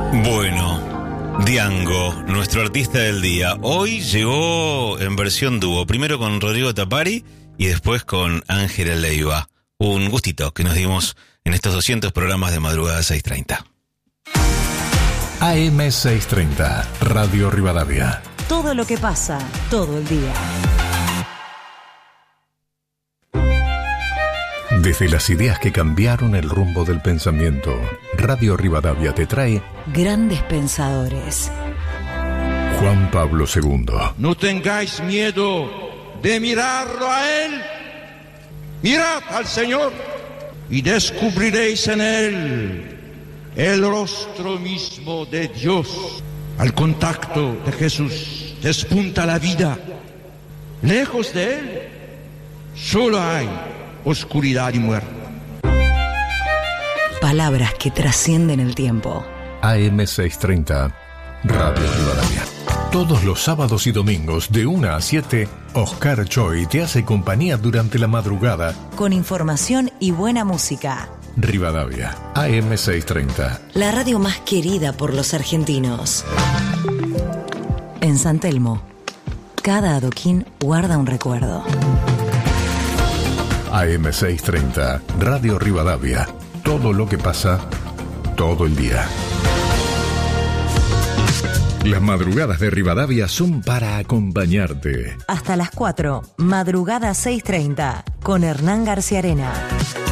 Bueno, Diango, nuestro artista del día, hoy llegó en versión dúo, primero con Rodrigo Tapari y después con Ángela Leiva. Un gustito que nos dimos en estos 200 programas de Madrugada 630. AM 630, Radio Rivadavia. Todo lo que pasa, todo el día. Desde las ideas que cambiaron el rumbo del pensamiento, Radio Rivadavia te trae Grandes Pensadores. Juan Pablo II. No tengáis miedo de mirarlo a Él. Mirad al Señor y descubriréis en Él el rostro mismo de Dios. Al contacto de Jesús despunta la vida. Lejos de Él solo hay oscuridad y muerte. Palabras que trascienden el tiempo. AM 630, Radio Rivadavia. Todos los sábados y domingos de 1 a 7, Oscar Choi te hace compañía durante la madrugada. Con información y buena música. Rivadavia, AM 630. La radio más querida por los argentinos. En San Telmo, cada adoquín guarda un recuerdo. AM 630, Radio Rivadavia. Todo lo que pasa, todo el día. Las madrugadas de Rivadavia son para acompañarte. Hasta las 4, Madrugada 630, con Hernán García Arena.